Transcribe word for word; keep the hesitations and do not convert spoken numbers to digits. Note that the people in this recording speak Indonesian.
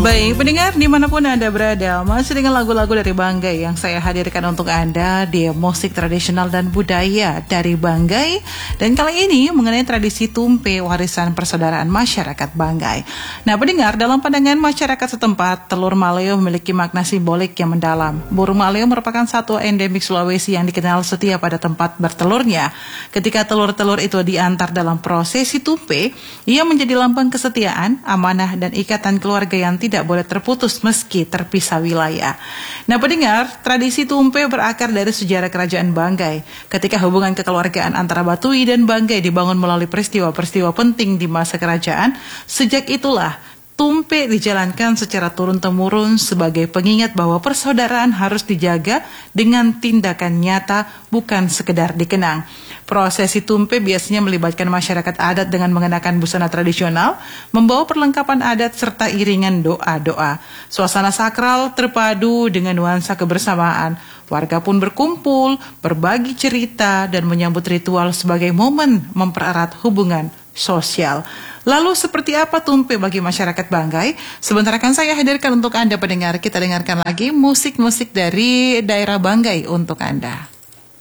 Baik, pendengar dimanapun Anda berada, masih dengan lagu-lagu dari Banggai yang saya hadirkan untuk Anda di musik tradisional dan budaya dari Banggai. Dan kali ini mengenai tradisi tumpe warisan persaudaraan masyarakat Banggai. Nah pendengar, dalam pandangan masyarakat setempat, telur maleo memiliki makna simbolik yang mendalam. Burung maleo merupakan satwa endemik Sulawesi yang dikenal setia pada tempat bertelurnya. Ketika telur-telur itu diantar dalam prosesi tumpe, ia menjadi lambang kesetiaan, amanah, dan ikatan keluarga yang tidak boleh terputus meski terpisah wilayah. Nah pendengar, tradisi tumpe berakar dari sejarah kerajaan Banggai. Ketika hubungan kekeluargaan antara Batui dan Banggai dibangun melalui peristiwa-peristiwa penting di masa kerajaan, sejak itulah tumpe dijalankan secara turun-temurun sebagai pengingat bahwa persaudaraan harus dijaga dengan tindakan nyata, bukan sekedar dikenang. Prosesi tumpe biasanya melibatkan masyarakat adat dengan mengenakan busana tradisional, membawa perlengkapan adat serta iringan doa-doa. Suasana sakral terpadu dengan nuansa kebersamaan. Warga pun berkumpul, berbagi cerita, dan menyambut ritual sebagai momen mempererat hubungan sosial. Lalu seperti apa tumpe bagi masyarakat Banggai? Sebentar akan saya hadirkan untuk Anda pendengar. Kita dengarkan lagi musik-musik dari daerah Banggai untuk Anda.